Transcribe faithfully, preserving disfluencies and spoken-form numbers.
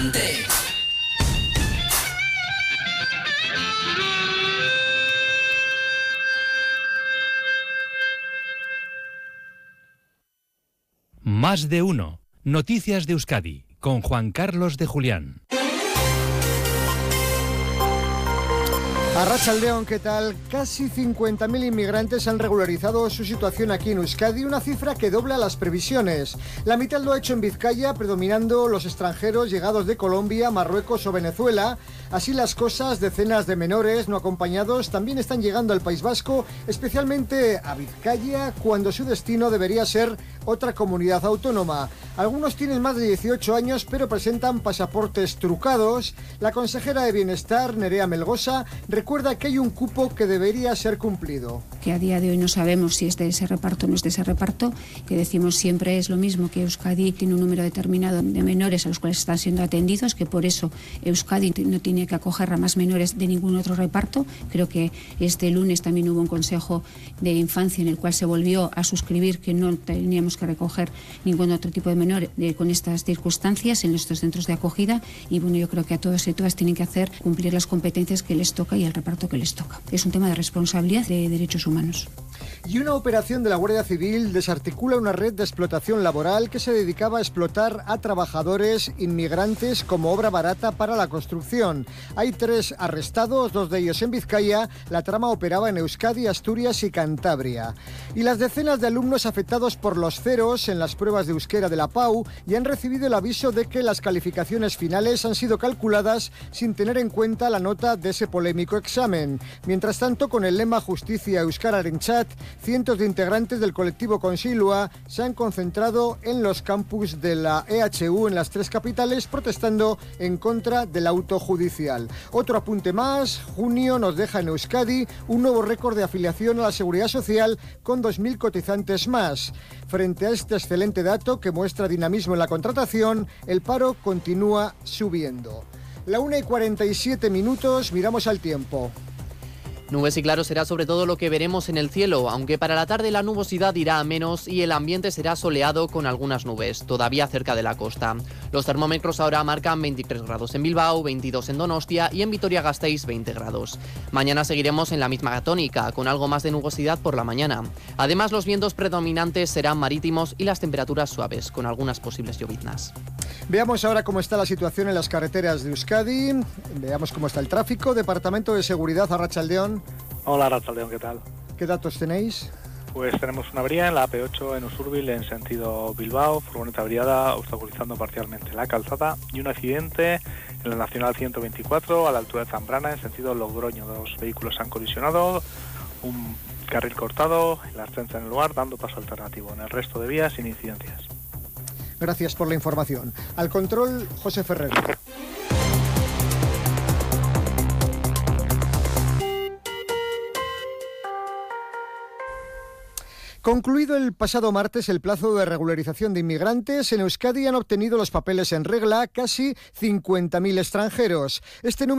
Más de uno. Noticias de Euskadi con Juan Carlos de Julián. Arratsaldeon, ¿qué tal? Casi cincuenta mil inmigrantes han regularizado su situación aquí en Euskadi, una cifra que dobla las previsiones. La mitad lo ha hecho en Vizcaya, predominando los extranjeros llegados de Colombia, Marruecos o Venezuela. Así las cosas, decenas de menores no acompañados también están llegando al País Vasco, especialmente a Vizcaya, cuando su destino debería ser otra comunidad autónoma. Algunos tienen más de dieciocho años, pero presentan pasaportes trucados. La consejera de Bienestar, Nerea Melgosa, recuerda que hay un cupo que debería ser cumplido. Que a día de hoy no sabemos si es de ese reparto o no es de ese reparto, que decimos siempre es lo mismo, que Euskadi tiene un número determinado de menores a los cuales están siendo atendidos, que por eso Euskadi no tiene que acoger a más menores de ningún otro reparto. Creo que este lunes también hubo un consejo de infancia en el cual se volvió a suscribir que no teníamos que recoger ningún otro tipo de menor eh, con estas circunstancias en nuestros centros de acogida, y bueno, yo creo que a todos y todas tienen que hacer cumplir las competencias que les toca y el reparto que les toca. Es un tema de responsabilidad de derechos humanos. Y una operación de la Guardia Civil desarticula una red de explotación laboral que se dedicaba a explotar a trabajadores inmigrantes como obra barata para la construcción. Hay tres arrestados, dos de ellos en Vizcaya. La trama operaba en Euskadi, Asturias y Cantabria. Y las decenas de alumnos afectados por los ceros en las pruebas de euskera de la P A U ya han recibido el aviso de que las calificaciones finales han sido calculadas sin tener en cuenta la nota de ese polémico examen. Mientras tanto, con el lema Justicia Euskararentzat, cientos de integrantes del colectivo Consilua se han concentrado en los campus de la E H U en las tres capitales, protestando en contra del auto judicial. Otro apunte más: junio nos deja en Euskadi un nuevo récord de afiliación a la Seguridad Social con dos mil cotizantes más. Frente a este excelente dato que muestra dinamismo en la contratación, el paro continúa subiendo. La una y cuarenta y siete minutos, miramos al tiempo. Nubes y claros será sobre todo lo que veremos en el cielo, aunque para la tarde la nubosidad irá a menos y el ambiente será soleado con algunas nubes, todavía cerca de la costa. Los termómetros ahora marcan veintitrés grados en Bilbao, veintidós en Donostia y en Vitoria-Gasteiz veinte grados. Mañana seguiremos en la misma tónica, con algo más de nubosidad por la mañana. Además, los vientos predominantes serán marítimos y las temperaturas suaves, con algunas posibles lloviznas. Veamos ahora cómo está la situación en las carreteras de Euskadi. Veamos cómo está el tráfico. Departamento de Seguridad, Arratsaldeon. Hola, Arratsaldeon, ¿qué tal? ¿Qué datos tenéis? Pues tenemos una avería en la A P ocho en Usurbil en sentido Bilbao, furgoneta averiada obstaculizando parcialmente la calzada, y un accidente en la Nacional ciento veinticuatro a la altura de Zambrana en sentido Logroño. Dos vehículos han colisionado, un carril cortado y la Ertzaintza en el lugar dando paso alternativo. En el resto de vías sin incidencias. Gracias por la información. Al control, José Ferrer. Concluido el pasado martes el plazo de regularización de inmigrantes, en Euskadi han obtenido los papeles en regla casi cincuenta mil extranjeros. Este número